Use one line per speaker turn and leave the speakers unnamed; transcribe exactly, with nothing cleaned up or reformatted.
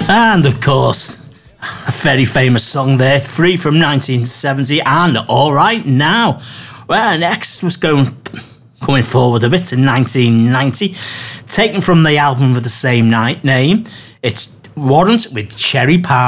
And of course, a very famous song there, Free from nineteen seventy and All Right Now. Well, next was going coming forward a bit in nineteen ninety, taken from the album with the same night name. It's Warrant with Cherry Pie.